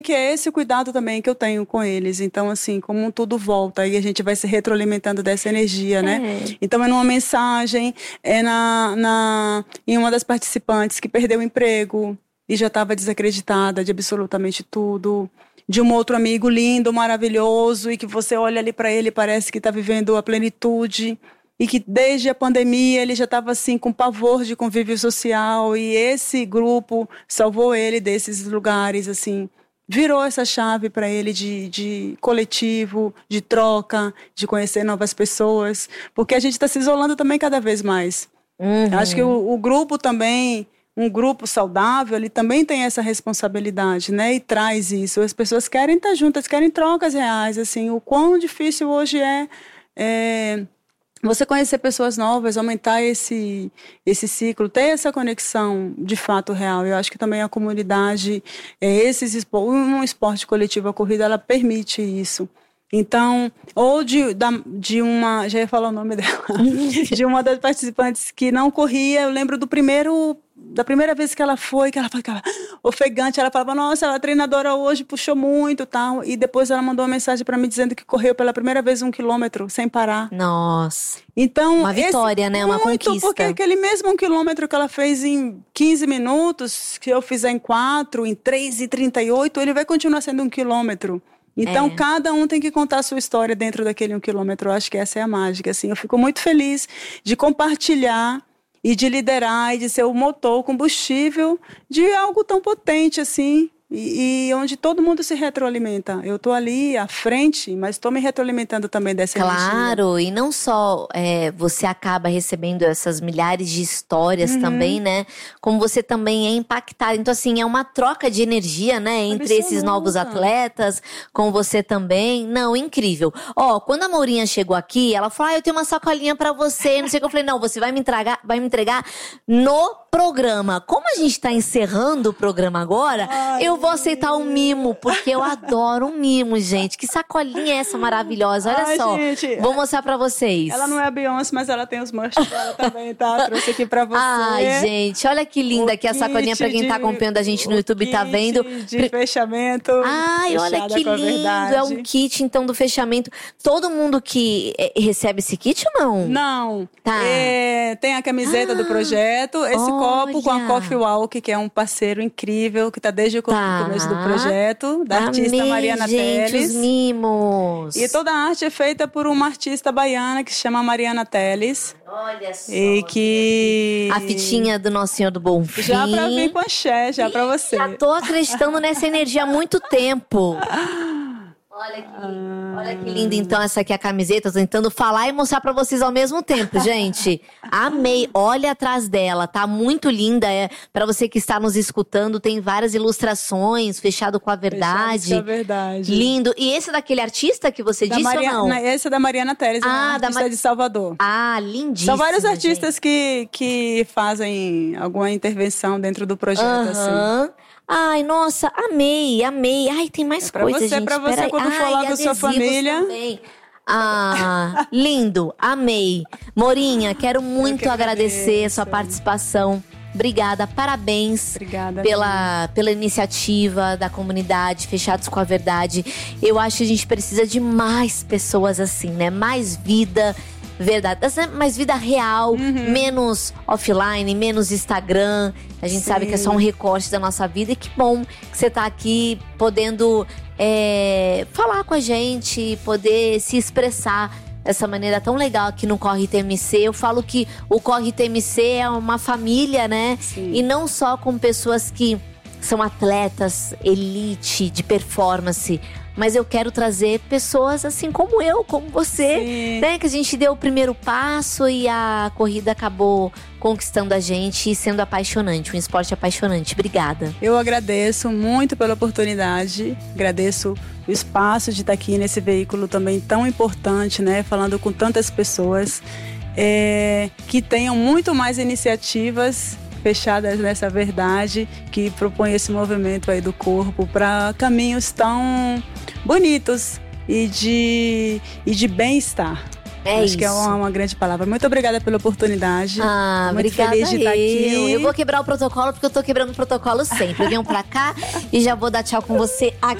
que é esse cuidado também que eu tenho com eles. Então, assim, como tudo volta e a gente vai se retroalimentando dessa energia, né? Então, é numa mensagem, em uma das participantes que perdeu o emprego e já estava desacreditada de absolutamente tudo. De um outro amigo lindo, maravilhoso, e que você olha ali para ele e parece que está vivendo a plenitude. E que desde a pandemia ele já estava assim com pavor de convívio social. E esse grupo salvou ele desses lugares, assim. Virou essa chave para ele de coletivo, de troca, de conhecer novas pessoas. Porque a gente está se isolando também cada vez mais. Acho que o grupo também, um grupo saudável, ele também tem essa responsabilidade, né? E traz isso. As pessoas querem estar juntas, querem trocas reais. Assim, o quão difícil hoje é você conhecer pessoas novas, aumentar esse ciclo, ter essa conexão de fato real. Eu acho que também a comunidade, um esporte coletivo, a corrida, ela permite isso. Então, ou de uma, já ia falar o nome dela, de uma das participantes que não corria, eu lembro da primeira vez que ela foi, que ela ficava ofegante, ela falava, nossa, a treinadora hoje puxou muito, tal, e depois ela mandou uma mensagem para mim dizendo que correu pela primeira vez 1 quilômetro, sem parar. Nossa. Então, uma vitória, né? Uma conquista. Porque aquele mesmo 1 quilômetro que ela fez em 15 minutos, que eu fizer em 4, em 3:38, ele vai continuar sendo 1 quilômetro. Então, cada um tem que contar a sua história dentro daquele 1 quilômetro. Eu acho que essa é a mágica, assim. Eu fico muito feliz de compartilhar e de liderar e de ser o motor, o combustível de algo tão potente, assim. E onde todo mundo se retroalimenta. Eu estou ali à frente, mas estou me retroalimentando também dessa energia. Claro, e não só você acaba recebendo essas milhares de histórias também, né? Como você também é impactado. Então, assim, é uma troca de energia, né? Entre esses novos atletas, com você também. Não, incrível. Quando a Mourinha chegou aqui, ela falou, eu tenho uma sacolinha pra você, não sei o que. Eu falei, não, você vai me entregar no programa. Como a gente tá encerrando o programa agora, eu vou aceitar um mimo, porque eu adoro um mimo, gente. Que sacolinha é essa maravilhosa? Olha só, gente, vou mostrar pra vocês. Ela não é a Beyoncé, mas ela tem os merch dela também, tá? Trouxe aqui pra você. Ai, gente, olha que linda aqui a sacolinha pra quem tá acompanhando a gente no YouTube, tá vendo? De fechamento. Ai, olha que lindo. É um kit, então, do fechamento. Todo mundo que recebe esse kit ou não? Não. Tá. Tem a camiseta do projeto, esse copo com a Coffee Walk, que é um parceiro incrível, que tá desde o começo do projeto, da artista Mariana Teles. Os mimos. E toda a arte é feita por uma artista baiana que se chama Mariana Teles. Olha só. E que... a fitinha do Nosso Senhor do Bom Fim. Já pra vir com axé, já pra você. Já tô acreditando nessa energia há muito tempo. Olha que linda, então, essa aqui é a camiseta. Tô tentando falar e mostrar pra vocês ao mesmo tempo, gente. Amei. Olha atrás dela, tá muito linda. Pra você que está nos escutando, tem várias ilustrações, fechado com a verdade. Fechado com a verdade. Lindo. E esse é daquele artista que você disse ou não? Esse é da Mariana Teles, artista de Salvador. Lindíssimo. São vários artistas que fazem alguma intervenção dentro do projeto, assim. Ai, nossa, amei. Ai, tem mais coisa, gente. Pra você, quando for lá com sua família. Também. Lindo, amei. Mourinha, quero muito agradecer a sua participação. Obrigada, parabéns. Obrigada, pela iniciativa da comunidade Fechados com a Verdade. Eu acho que a gente precisa de mais pessoas assim, né? Mais vida verdadeira, mais vida real, menos offline, menos Instagram. A gente sabe que é só um recorte da nossa vida. E que bom que você tá aqui podendo falar com a gente, poder se expressar dessa maneira tão legal aqui no Corre TMC. Eu falo que o Corre TMC é uma família, né? Sim. E não só com pessoas que são atletas, elite, de performance, mas eu quero trazer pessoas assim como eu, como você, né? Que a gente deu o primeiro passo e a corrida acabou conquistando a gente e sendo apaixonante, um esporte apaixonante. Obrigada. Eu agradeço muito pela oportunidade, agradeço o espaço de estar aqui nesse veículo também tão importante, né? Falando com tantas pessoas que tenham muito mais iniciativas fechadas nessa verdade, que propõe esse movimento aí do corpo para caminhos tão bonitos e de bem-estar. Acho que é uma grande palavra. Muito obrigada pela oportunidade. Muito obrigada feliz de estar aqui. Eu vou quebrar o protocolo, porque eu tô quebrando o protocolo sempre. Eu venho pra cá e já vou dar tchau com você aqui.